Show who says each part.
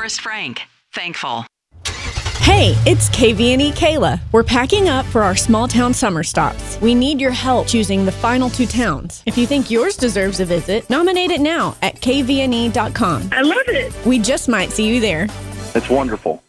Speaker 1: Forest Frank. Thankful.
Speaker 2: Hey, it's KVNE Kayla. We're packing up for our small town summer stops. We need your help choosing the final 2 towns. If you think yours deserves a visit, nominate it now at kvne.com.
Speaker 3: I love it.
Speaker 2: We just might see you there.
Speaker 4: It's wonderful.